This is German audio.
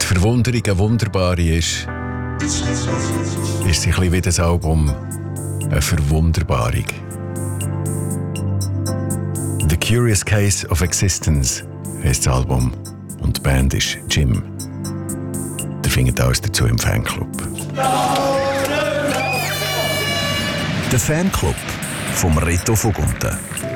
die Verwunderung eine wunderbare ist sie ein bisschen wie das Album eine Verwunderbarung. The Curious Case of Existence heisst das Album und die Band ist Jim. Ihr findet alles dazu im Fanclub. Der Fanclub vom Reto Vogunten.